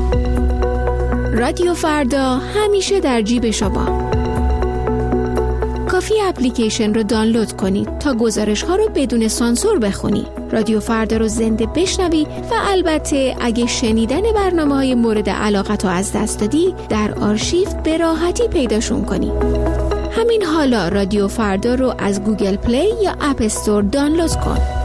رادیو فردا همیشه در جیب شما. کافی اپلیکیشن رو دانلود کنید تا گزارش ها رو بدون سانسور بخونید. رادیو فردا رو زنده بشنوی و البته اگه شنیدن برنامه‌های مورد علاقت رو از دست دادی در آرشیو به راحتی پیداشون کنی. همین حالا رادیو فردا رو از گوگل پلی یا اپ استور دانلود کن.